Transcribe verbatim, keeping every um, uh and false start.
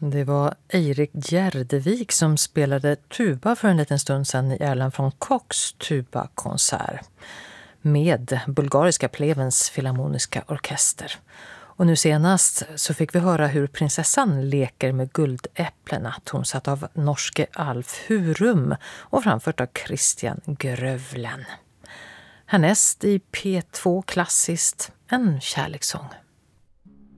Det var Eirik Gärdevik som spelade tuba för en liten stund sedan i Erland von Kochs tubakonsert med Bulgariska Plevens Filharmoniska Orkester. Och nu senast så fick vi höra hur prinsessan leker med guldäpplena, tonsatt av norske Alf Hurum och framfört av Christian Grövlen. Härnäst i P två klassiskt, en kärlekssång.